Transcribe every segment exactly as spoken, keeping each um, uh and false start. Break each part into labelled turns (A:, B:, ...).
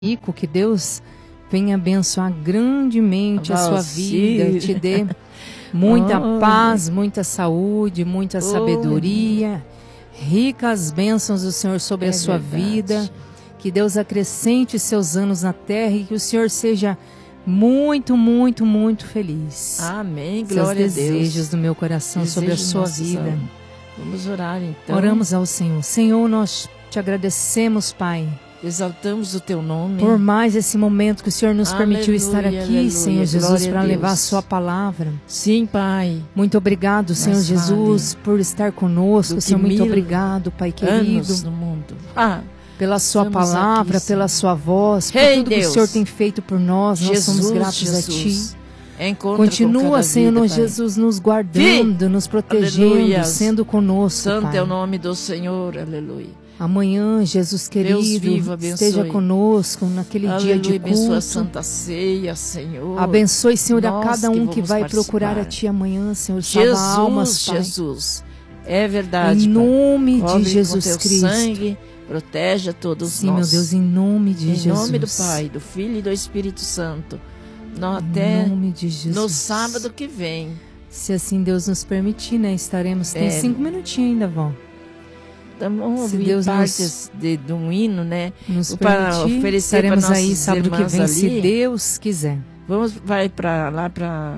A: rico, que Deus venha abençoar grandemente a sua vida, te dê muita
B: oh,
A: paz, muita saúde, muita
B: oh,
A: sabedoria, ricas bênçãos do Senhor sobre
B: é
A: a sua
B: verdade.
A: vida, que Deus acrescente seus anos na terra e que o Senhor seja muito, muito, muito feliz.
B: Amém,
A: Seus
B: glória a Deus.
A: desejos do meu coração
B: Desejo
A: sobre a sua
B: nossos
A: vida.
B: anos. Vamos orar então.
A: Oramos ao Senhor. Senhor, nós te agradecemos, Pai,
B: exaltamos o teu nome.
A: por mais esse momento que o Senhor nos
B: Aleluia,
A: permitiu estar aqui,
B: aleluia,
A: Senhor Jesus,
B: glória a
A: para levar a
B: Deus.
A: sua palavra.
B: Sim, Pai.
A: Muito obrigado, Senhor
B: Mas
A: Jesus, por estar conosco.
B: do
A: Senhor,
B: que
A: muito
B: mil
A: obrigado, Pai querido,
B: Anos no mundo. Ah,
A: pela sua
B: estamos
A: palavra,
B: aqui,
A: pela
B: Senhor.
A: sua voz, por
B: Rei
A: tudo que
B: Deus.
A: o Senhor tem feito por nós. Nós
B: Jesus,
A: somos gratos
B: Jesus.
A: a Ti.
B: Encontra com
A: Continua,
B: cada
A: Senhor
B: vida, Pai.
A: Jesus, nos guardando, nos protegendo,
B: Aleluia.
A: sendo conosco,
B: Santo
A: Pai.
B: é o nome do Senhor, aleluia.
A: Amanhã, Jesus querido,
B: Deus vivo, abençoe.
A: esteja conosco naquele
B: Aleluia,
A: dia de
B: abençoa a
A: culto.
B: Santa Ceia, Senhor.
A: Abençoe, Senhor, a
B: Nós
A: cada um que
B: vamos
A: vai
B: participar.
A: procurar a Ti amanhã, Senhor. Salva
B: Jesus,
A: almas, Pai.
B: Jesus. É verdade,
A: Em nome
B: Pai.
A: de
B: Cobre
A: Jesus
B: com teu
A: Cristo.
B: sangue, protege a todos
A: Sim,
B: nós.
A: meu Deus, em nome de
B: em
A: Jesus.
B: nome do Pai, do Filho e do Espírito Santo. Nós
A: Em
B: até
A: nome de Jesus.
B: no sábado que vem.
A: Se assim Deus nos permitir, né? Estaremos. Tem
B: É.
A: cinco minutinhos ainda, vó.
B: Então, vamos
A: Se
B: ouvir
A: Deus
B: partes de, de um hino, né?
A: Nos
B: Para
A: permitir,
B: oferecer
A: estaremos
B: para
A: aí
B: nossas
A: sábado que
B: irmãs
A: vem, se
B: ali.
A: Deus quiser.
B: Vamos, vai para lá para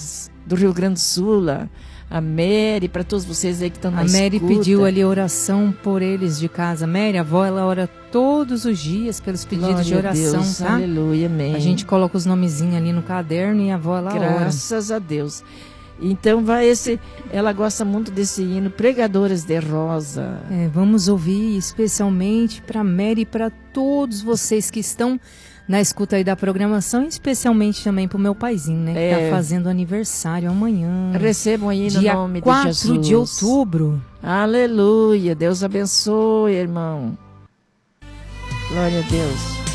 B: do Rio Grande do Sul, lá, a Mary, para todos vocês aí que estão na
A: A Mary
B: escuta.
A: pediu ali oração por eles de casa. Mary, a avó, ela ora todos os dias pelos pedidos
B: Glória
A: de oração,
B: a Deus,
A: tá?
B: aleluia, amém.
A: A gente coloca os nomezinhos ali no caderno e a avó, ela ora.
B: Graças a Deus. Então vai esse, ela gosta muito desse hino, Pregadoras de Rosa.
A: É, vamos ouvir especialmente para Mary e para todos vocês que estão na escuta aí da programação, especialmente também para o meu paizinho, né? Que
B: É.
A: está fazendo aniversário amanhã.
B: Recebam aí no
A: dia
B: nome de
A: quatro
B: Jesus.
A: de outubro.
B: Aleluia, Deus abençoe, irmão. Glória a Deus.